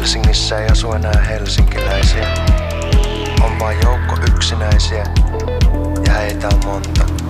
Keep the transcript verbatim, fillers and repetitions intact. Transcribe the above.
Helsingissä ei asu enää helsinkiläisiä. On vain joukko yksinäisiä ja heitä on monta.